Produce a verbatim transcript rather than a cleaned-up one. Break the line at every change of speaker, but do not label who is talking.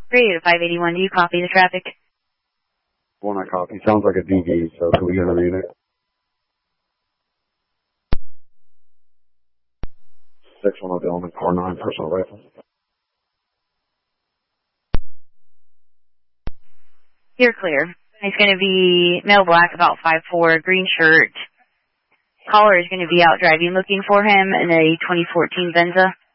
Radio five eighty-one, do you copy the traffic?
One I copy. Sounds like a D V, so can we intervene it? six one oh Delman, four nine, personal rifle.
You're clear. It's going to be male black, about five four, green shirt. Caller is going to be out driving looking for him in a twenty fourteen Venza.